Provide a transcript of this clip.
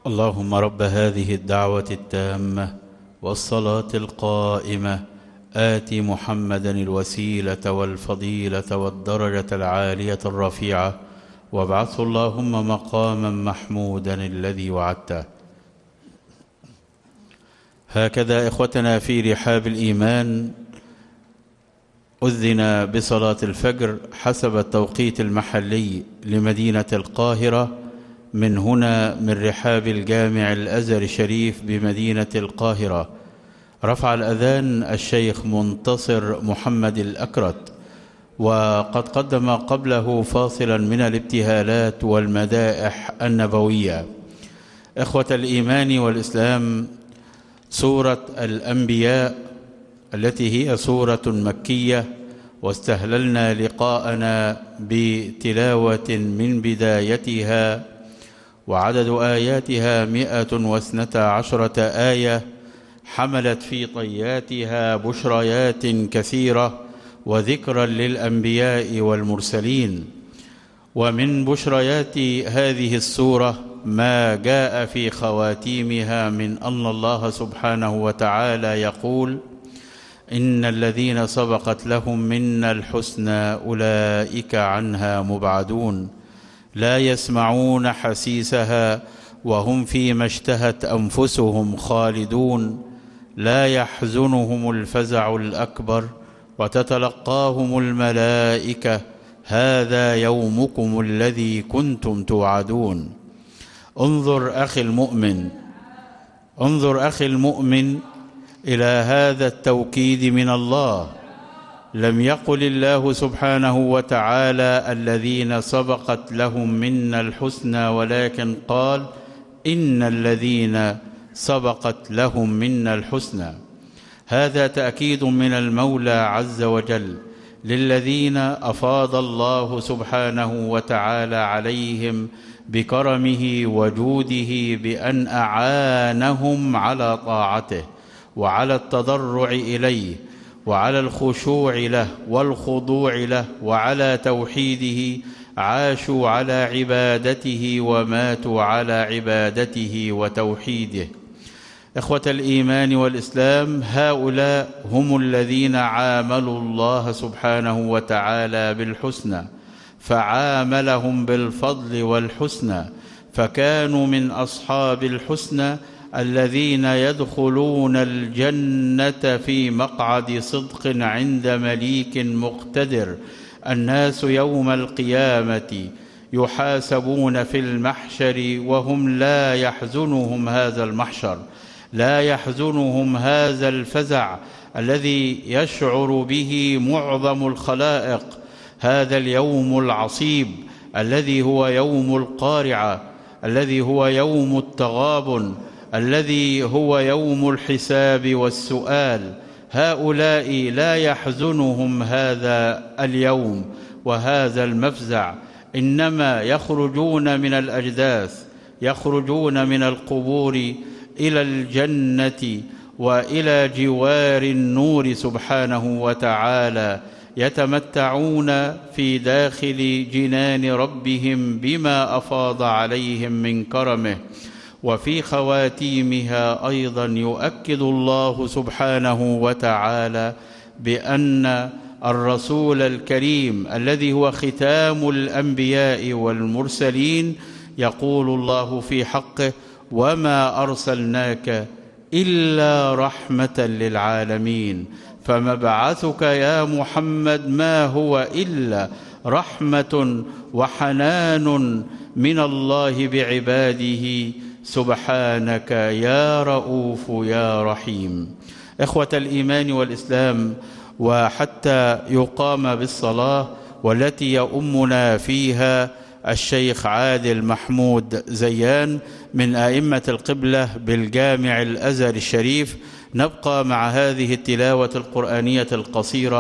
اللهم رب هذه الدعوة التامة والصلاة القائمة آت محمدا الوسيلة والفضيلة والدرجة العالية الرفيعة وابعثه اللهم مقاما محمودا الذي وعدته. هكذا إخوتنا في رحاب الإيمان أذن بصلاة الفجر حسب التوقيت المحلي لمدينة القاهرة من هنا من رحاب الجامع الأزهر الشريف بمدينة القاهرة. رفع الأذان الشيخ منتصر محمد الأكرت، وقد قدم قبله فاصلا من الابتهالات والمدائح النبوية. إخوة الإيمان والإسلام، سورة الأنبياء التي هي سورة مكية، واستهللنا لقاءنا بتلاوة من بدايتها، وعدد آياتها 112 آية، حملت في طياتها بشريات كثيرة وذكرا للأنبياء والمرسلين. ومن بشريات هذه السورة ما جاء في خواتيمها من أن الله سبحانه وتعالى يقول: إن الذين سبقت لهم منا الحسنى أولئك عنها مبعدون لا يسمعون حسيسها وهم فيما اشتهت أنفسهم خالدون لا يحزنهم الفزع الأكبر وتتلقاهم الملائكة هذا يومكم الذي كنتم توعدون. انظر أخي المؤمن إلى هذا التوكيد من الله. لم يقل الله سبحانه وتعالى الذين سبقت لهم منا الحسنى، ولكن قال إن الذين سبقت لهم منا الحسنى. هذا تأكيد من المولى عز وجل للذين أفاض الله سبحانه وتعالى عليهم بكرمه وجوده بأن أعانهم على طاعته وعلى التضرع إليه وعلى الخشوع له والخضوع له وعلى توحيده. عاشوا على عبادته وماتوا على عبادته وتوحيده. إخوة الإيمان والإسلام، هؤلاء هم الذين عاملوا الله سبحانه وتعالى بالحسنى، فعاملهم بالفضل والحسنى، فكانوا من أصحاب الحسنى الذين يدخلون الجنة في مقعد صدق عند مليك مقتدر. الناس يوم القيامة يحاسبون في المحشر وهم لا يحزنهم هذا المحشر، لا يحزنهم هذا الفزع الذي يشعر به معظم الخلائق. هذا اليوم العصيب الذي هو يوم القارعة، الذي هو يوم التغابن، الذي هو يوم الحساب والسؤال. هؤلاء لا يحزنهم هذا اليوم وهذا المفزع، إنما يخرجون من الأجداث، يخرجون من القبور إلى الجنة وإلى جوار النور سبحانه وتعالى، يتمتعون في داخل جنان ربهم بما أفاض عليهم من كرمه. وفي خواتيمها أيضا يؤكد الله سبحانه وتعالى بأن الرسول الكريم الذي هو ختام الأنبياء والمرسلين، يقول الله في حقه: وما أرسلناك إلا رحمة للعالمين. فمبعثك يا محمد ما هو إلا رحمة وحنان من الله بعباده، سبحانك يا رؤوف يا رحيم. إخوة الإيمان والإسلام، وحتى يقام بالصلاة والتي يؤمنا فيها الشيخ عادل محمود زيان من أئمة القبلة بالجامع الأزهر الشريف، نبقى مع هذه التلاوة القرآنية القصيرة